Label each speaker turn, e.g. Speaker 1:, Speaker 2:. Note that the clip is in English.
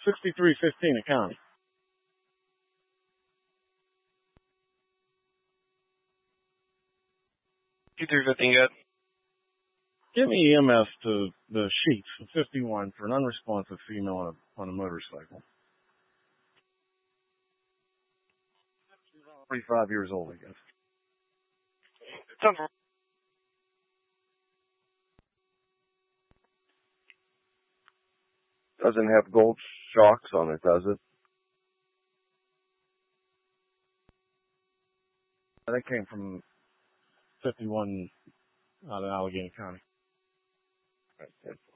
Speaker 1: 6315 a county.
Speaker 2: Good.
Speaker 1: Give me EMS to the Sheets, 51, for an unresponsive female on a motorcycle. She's around 35 years old, I guess.
Speaker 3: Doesn't have gold shocks on it, does it?
Speaker 1: That came from 51 out of Allegheny County.
Speaker 3: Right.